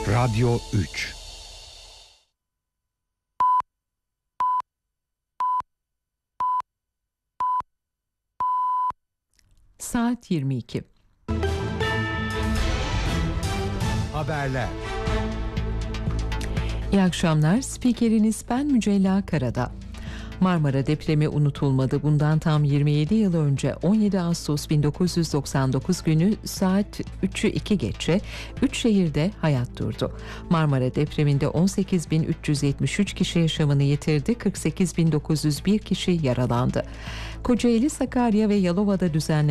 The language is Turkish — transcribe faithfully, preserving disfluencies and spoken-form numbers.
Radyo üç. Saat yirmi iki. Haberler. İyi akşamlar. Spikeriniz ben Mücella Karada. Marmara depremi unutulmadı. Bundan tam yirmi yedi yıl önce on yedi Ağustos bin dokuz yüz doksan dokuz günü saat üçü iki geçe üç şehirde hayat durdu. Marmara depreminde on sekiz bin üç yüz yetmiş üç kişi yaşamını yitirdi, kırk sekiz bin dokuz yüz bir kişi yaralandı. Kocaeli, Sakarya ve Yalova'da düzenlenen